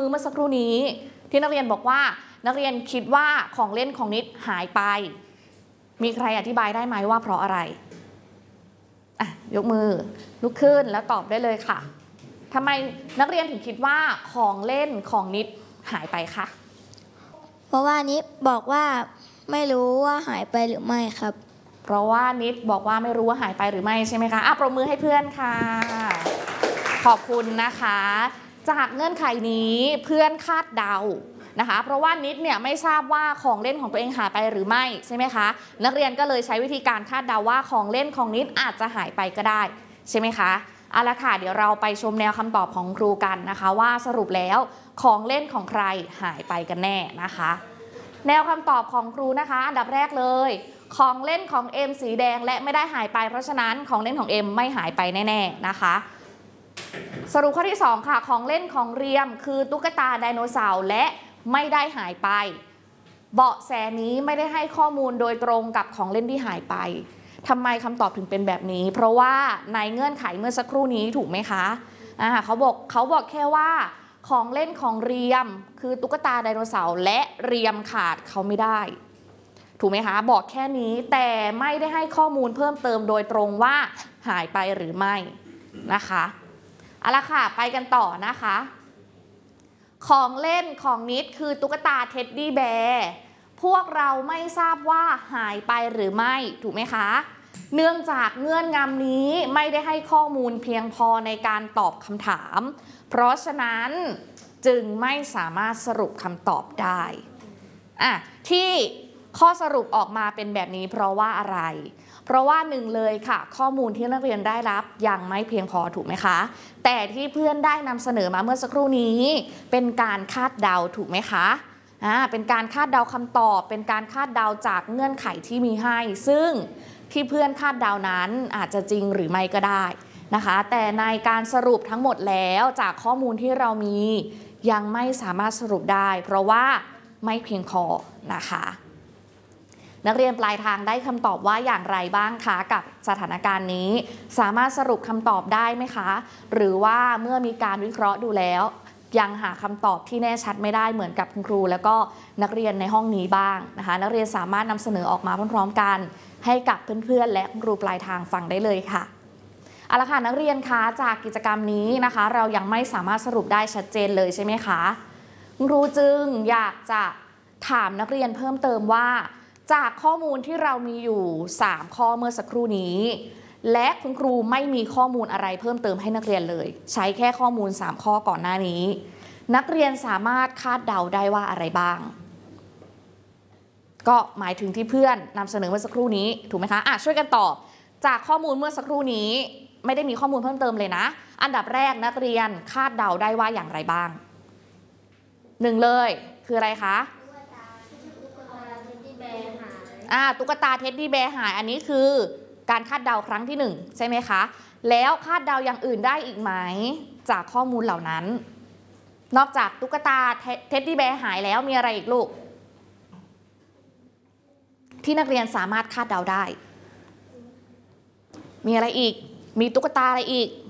อเมื่อสักครู่นี้ที่นักเรียนบอกว่านักเรียนคิดว่าของเล่นของนิดหายไปมีใครอธิบายได้ไหมว่าเพราะอะไรยกมือลุกขึ้นแล้วตอบได้เลยค่ะทำไมนักเรียนถึงคิดว่าของเล่นของนิดหายไปคะเพราะว่านิดบอกว่าไม่รู้ว่าหายไปหรือไม่ครับเพราะว่านิดบอกว่าไม่รู้ว่าหายไปหรือไม่ใช่ไหมคะปรบมือให้เพื่อนค่ะขอบคุณนะคะจากเงื่อนไขนี้เพื่อนคาดเดานะคะเพราะว่านิดเนี่ยไม่ทราบว่าของเล่นของตัวเองหายไปหรือไม่ใช่ไหมคะนักเรียนก็เลยใช้วิธีการคาดเดาว่าของเล่นของนิดอาจจะหายไปก็ได้ใช่ไหมคะเอาละค่ะเดี๋ยวเราไปชมแนวคำตอบของครูกันนะคะว่าสรุปแล้วของเล่นของใครหายไปกันแน่นะคะแนวคำตอบของครูนะคะอันดับแรกเลยของเล่นของเอ็มสีแดงและไม่ได้หายไปเพราะฉะนั้นของเล่นของเอ็มไม่หายไปแน่ๆนะคะสรุปข้อที่2ค่ะของเล่นของเรียมคือตุ๊กตาไดโนเสาร์และไม่ได้หายไปเบาะแสนี้ไม่ได้ให้ข้อมูลโดยตรงกับของเล่นที่หายไปทำไมคำตอบถึงเป็นแบบนี้เพราะว่าในเงื่อนไขเมื่อสักครู่นี้ถูกไหมคะเขาบอกแค่ว่าของเล่นของเรียมคือตุ๊กตาไดโนเสาร์และเรียมขาดเขาไม่ได้ถูกไหมคะบอกแค่นี้แต่ไม่ได้ให้ข้อมูลเพิ่มเติมโดยตรงว่าหายไปหรือไม่นะคะเอาละค่ะไปกันต่อนะคะของเล่นของนิดคือตุ๊กตาเท็ดดี้แบร์พวกเราไม่ทราบว่าหายไปหรือไม่ถูกไหมคะเนื่องจากเงื่อนงำนี้ไม่ได้ให้ข้อมูลเพียงพอในการตอบคำถามเพราะฉะนั้นจึงไม่สามารถสรุปคำตอบได้ที่ข้อสรุปออกมาเป็นแบบนี้เพราะว่าอะไรเพราะว่า1เลยค่ะข้อมูลที่นักเรียนได้รับยังไม่เพียงพอถูกไหมคะแต่ที่เพื่อนได้นำเสนอมาเมื่อสักครู่นี้เป็นการคาดเดาถูกไหมคะเป็นการคาดเดาคำตอบเป็นการคาดเดาจากเงื่อนไขที่มีให้ซึ่งที่เพื่อนคาดเดานั้นอาจจะจริงหรือไม่ก็ได้นะคะแต่ในการสรุปทั้งหมดแล้วจากข้อมูลที่เรามียังไม่สามารถสรุปได้เพราะว่าไม่เพียงพอนะคะนักเรียนปลายทางได้คำตอบว่าอย่างไรบ้างคะกับสถานการณ์นี้สามารถสรุปคำตอบได้ไหมคะหรือว่าเมื่อมีการวิเคราะห์ดูแล้วยังหาคำตอบที่แน่ชัดไม่ได้เหมือนกับคุณครูแล้วก็นักเรียนในห้องนี้บ้างนะคะนักเรียนสามารถนำเสนอออกมาพร้อมๆกันให้กับเพื่อนๆและคุณครูปลายทางฟังได้เลยค่ะเอาละค่ะนักเรียนคะจากกิจกรรมนี้นะคะเรายังไม่สามารถสรุปได้ชัดเจนเลยใช่ไหมคะคุณครูจึงอยากจะถามนักเรียนเพิ่มเติมว่าจากข้อมูลที่เรามีอยู่3ข้อเมื่อสักครู่นี้และคุณครูไม่มีข้อมูลอะไรเพิ่มเติมให้นักเรียนเลยใช้แค่ข้อมูล3ข้อก่อนหน้านี้นักเรียนสามารถคาดเดาได้ว่าอะไรบ้างก็หมายถึงที่เพื่อนนำเสนอเมื่อสักครู่นี้ถูกไหมคะช่วยกันตอบจากข้อมูลเมื่อสักครู่นี้ไม่ได้มีข้อมูลเพิ่มเติมเลยนะอันดับแรกนักเรียนคาดเดาได้ว่าอย่างไรบ้าง1เลยคืออะไรคะตุ๊กตาเท็ดดี้แบร์หายอันนี้คือการคาดเดาครั้งที่1ใช่ไหมคะแล้วคาดเดาอย่างอื่นได้อีกไหมจากข้อมูลเหล่านั้นนอกจากตุ๊กตาเท็ดดี้แบร์หายแล้วมีอะไรอีกลูกที่นักเรียนสามารถคาดเดาได้มีอะไรอีกมีตุ๊กตาอะไรอีก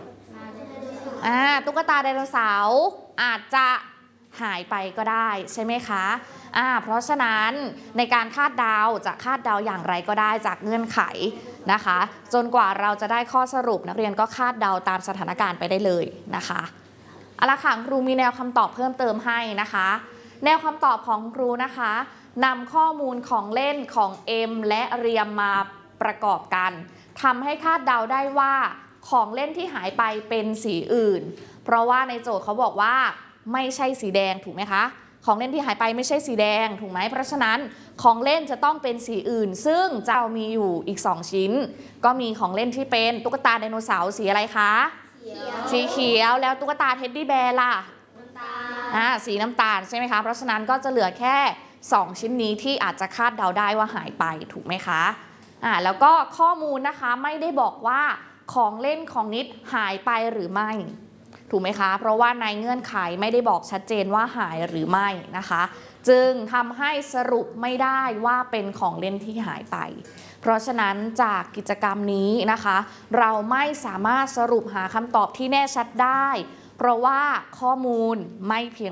ตุ๊กตาไดโนเสาร์อาจจะหายไปก็ได้ใช่ไหมคะเพราะฉะนั้นในการคาดเดาจะคาดเดาอย่างไรก็ได้จากเงื่อนไขนะคะจนกว่าเราจะได้ข้อสรุปนักเรียนก็คาดเดาตามสถานการณ์ไปได้เลยนะคะเอาละค่ะครูมีแนวคำตอบเพิ่มเติมให้นะคะแนวคำตอบของครูนะคะนำข้อมูลของเล่นของเอ็มและเรียมมาประกอบกันทำให้คาดเดาได้ว่าของเล่นที่หายไปเป็นสีอื่นเพราะว่าในโจทย์เขาบอกว่าไม่ใช่สีแดงถูกไหมคะของเล่นที่หายไปไม่ใช่สีแดงถูกไหมเพราะฉะนั้นของเล่นจะต้องเป็นสีอื่นซึ่งจะมีอยู่อีก2ชิ้นก็มีของเล่นที่เป็นตุ๊กตาไดโนเสาร์สีอะไรคะสีเขียวแล้วตุ๊กตาเท็ดดี้แบร์ล่ะสีน้ำตาลใช่ไหมคะเพราะฉะนั้นก็จะเหลือแค่2ชิ้นนี้ที่อาจจะคาดเดาได้ว่าหายไปถูกไหมคะแล้วก็ข้อมูลนะคะไม่ได้บอกว่าของเล่นของนิดหายไปหรือไม่ถูกไหมคะเพราะว่าในเงื่อนไขไม่ได้บอกชัดเจนว่าหายหรือไม่นะคะจึงทำให้สรุปไม่ได้ว่าเป็นของเล่นที่หายไปเพราะฉะนั้นจากกิจกรรมนี้นะคะเราไม่สามารถสรุปหาคำตอบที่แน่ชัดได้เพราะว่าข้อมูลไม่เพียง